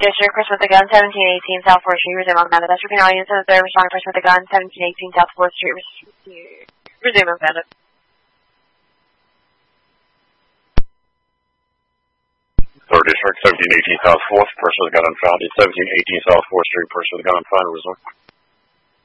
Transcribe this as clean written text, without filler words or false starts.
District, person with a gun, 1718 South 4th Street, resume on command. That's repeating audience of the third responding person with a gun, 1718 South 4th Street, resume on command. Third District, 1718 South 4th, person with a gun unfound. 1718 South 4th Street, person with a gun unfound, resume.